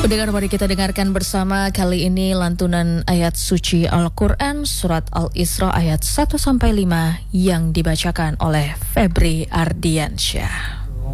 Pendengar, mari kita dengarkan bersama kali ini lantunan ayat suci Al-Quran surat Al-Isra ayat 1-5 yang dibacakan oleh Febri Ardiansyah.